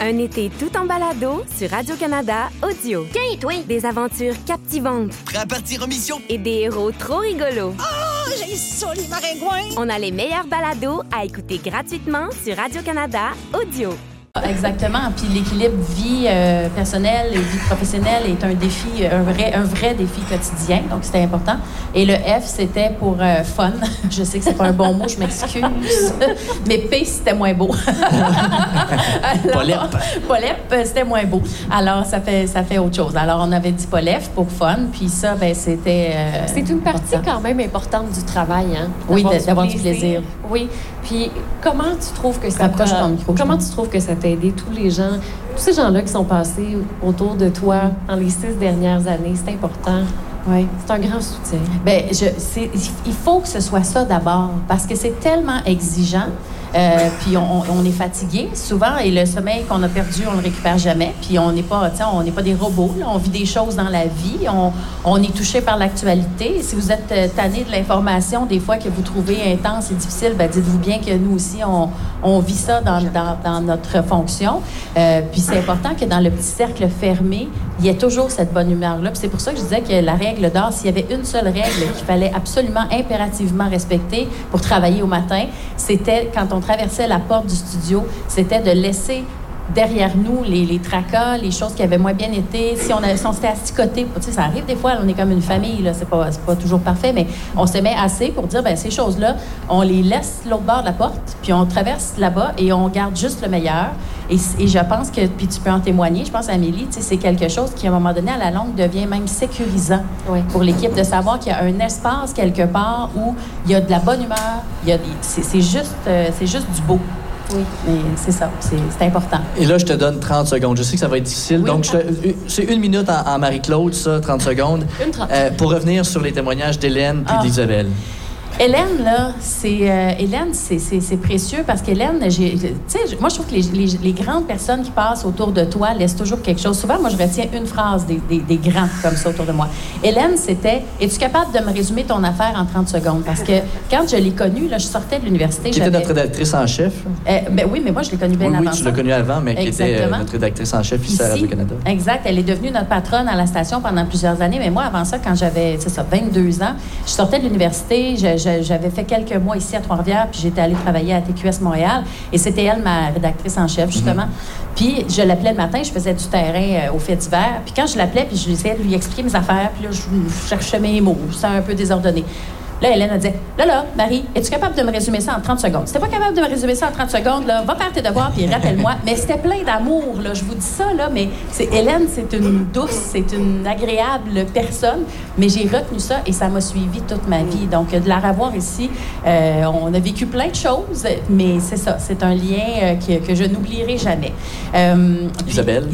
Un été tout en balado sur Radio-Canada Audio. Tiens, toi! Des aventures captivantes. Prêt à partir en mission? Et des héros trop rigolos. Oh, j'ai ça, les maringouins! On a les meilleurs balados à écouter gratuitement sur Radio-Canada Audio. Exactement. Puis l'équilibre vie personnelle et vie professionnelle est un défi, un vrai défi quotidien. Donc, c'était important. Et le F, c'était pour fun. Je sais que c'est pas un bon mot, je m'excuse. Mais P, c'était moins beau. Polep, c'était moins beau. Alors, ça fait autre chose. Alors, on avait dit Polef pour fun. Puis ça, ben c'était... c'est une partie quand même importante du travail, hein? Oui, d'avoir du plaisir. Oui. Puis comment tu trouves que ça t'a aidé tous ces gens-là qui sont passés autour de toi dans les 6 dernières années? C'est important. Oui. C'est un grand soutien. Bien, il faut que ce soit ça d'abord, parce que c'est tellement exigeant. Puis on est fatigué souvent, et le sommeil qu'on a perdu, on le récupère jamais. Puis on n'est pas des robots. Là. On vit des choses dans la vie. On est touché par l'actualité. Si vous êtes tanné de l'information, des fois que vous trouvez intense et difficile, ben dites-vous bien que nous aussi, on vit ça dans notre fonction. Puis c'est important que dans le petit cercle fermé, il y ait toujours cette bonne humeur-là. Puis c'est pour ça que je disais que la règle d'or, s'il y avait une seule règle qu'il fallait absolument, impérativement respecter pour travailler au matin, c'était quand on traversait la porte du studio, c'était de laisser derrière nous les tracas, les choses qui avaient moins bien été. Si on s'était asticoté, tu sais, ça arrive des fois, on est comme une famille, là, c'est pas toujours parfait, mais on se met assez pour dire, ben ces choses-là, on les laisse l'autre bord de la porte, puis on traverse là-bas et on garde juste le meilleur. Et je pense que, puis tu peux en témoigner, je pense, Amélie, tu sais, c'est quelque chose qui, à un moment donné, à la longue, devient même sécurisant pour l'équipe, de savoir qu'il y a un espace quelque part où il y a de la bonne humeur, c'est juste du beau. Oui, mais c'est ça, c'est important. Et là, je te donne 30 secondes. Je sais que ça va être difficile, oui, donc c'est 1 minute en Marie-Claude, ça, 30 secondes. Pour revenir sur les témoignages d'Hélène puis d'Isabelle. Hélène, là, c'est précieux parce qu'Hélène, moi, je trouve que les grandes personnes qui passent autour de toi laissent toujours quelque chose. Souvent, moi, je retiens une phrase des grands comme ça autour de moi. Hélène, c'était « Es-tu capable de me résumer ton affaire en 30 secondes? » Parce que quand je l'ai connue, là, je sortais de l'université. Qui était notre rédactrice en chef? Ben oui, mais moi, je l'ai connue bien avant. Oui, tu l'as connue avant, mais qui était notre rédactrice en chef ici à Radio-Canada. Exact. Elle est devenue notre patronne à la station pendant plusieurs années. Mais moi, avant ça, quand j'avais, 22 ans, je sortais de l'université, j'avais fait quelques mois ici à Trois-Rivières, puis j'étais allée travailler à TQS Montréal, et c'était elle, ma rédactrice en chef, justement. Puis je l'appelais le matin, je faisais du terrain au fait d'hiver, puis quand je l'appelais, puis je essayais de lui expliquer mes affaires, puis là, je cherchais mes mots, c'était un peu désordonné. Là, Hélène a dit « Là, Marie, es-tu capable de me résumer ça en 30 secondes? Si t'es pas capable de me résumer ça en 30 secondes, là, va faire tes devoirs puis rappelle-moi. » Mais c'était plein d'amour, là. Je vous dis ça, là, mais Hélène, c'est une douce, c'est une agréable personne, mais j'ai retenu ça et ça m'a suivi toute ma vie. Donc, de la revoir ici, on a vécu plein de choses, mais c'est ça, c'est un lien que je n'oublierai jamais. Isabelle,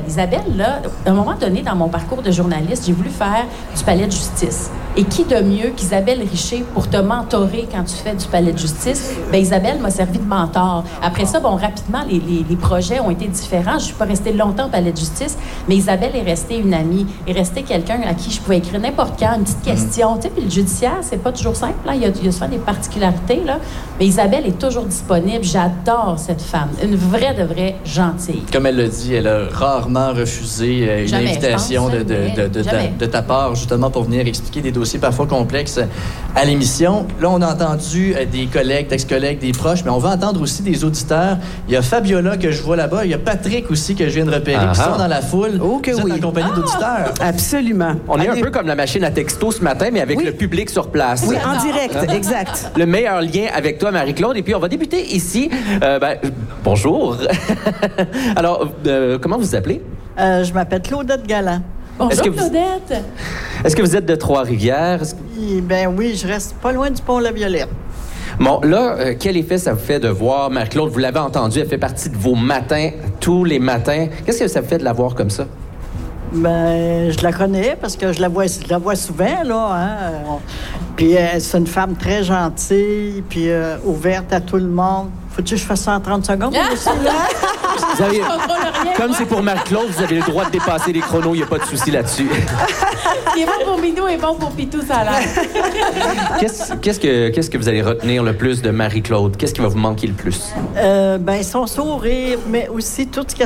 là, à un moment donné, dans mon parcours de journaliste, j'ai voulu faire du palais de justice. Et qui de mieux qu'Isabelle Richer pour te mentorer quand tu fais du palais de justice? Bien, Isabelle m'a servi de mentor. Après ça, rapidement, les projets ont été différents. Je ne suis pas restée longtemps au palais de justice, mais Isabelle est restée une amie, est restée quelqu'un à qui je pouvais écrire n'importe quand, une petite question. Tu sais, puis le judiciaire, c'est pas toujours simple. Là. Il y a souvent des particularités, là. Mais Isabelle est toujours disponible. J'adore cette femme. Une vraie de vraie gentille. Comme elle le dit, elle a rarement refusé une invitation de ta part, justement, pour venir expliquer des dossiers parfois complexes à l'émission. Là, on a entendu des collègues, d'ex-collègues, des proches, mais on va entendre aussi des auditeurs. Il y a Fabiola que je vois là-bas, il y a Patrick aussi que je viens de repérer, qui sont dans la foule. Oh que vous êtes en compagnie d'auditeurs. Absolument. On est un peu comme la machine à texto ce matin, mais avec le public sur place. Oui, en direct, exact. Le meilleur lien avec toi, Marie-Claude. Et puis, on va débuter ici. Bonjour. Alors, comment vous vous appelez? Je m'appelle Claudette Galland. Bonjour, Claudette. Est-ce que vous êtes de Trois-Rivières? Ben oui, je reste pas loin du Pont-La-Violette. Bon, là, quel effet ça vous fait de voir Marie-Claude? Vous l'avez entendu, elle fait partie de vos matins, tous les matins. Qu'est-ce que ça vous fait de la voir comme ça? Ben, je la connais parce que je la vois souvent, là. Hein? Puis c'est une femme très gentille, puis ouverte à tout le monde. Faut-tu que je fasse ça en 30 secondes aussi, là? Vous avez, comme c'est pour Marie-Claude, vous avez le droit de dépasser les chronos, il n'y a pas de souci là-dessus. Il est bon pour Minou et bon pour Pitou, ça a l'air. Qu'est-ce que vous allez retenir le plus de Marie-Claude? Qu'est-ce qui va vous manquer le plus? Ben, son sourire, mais aussi tout ce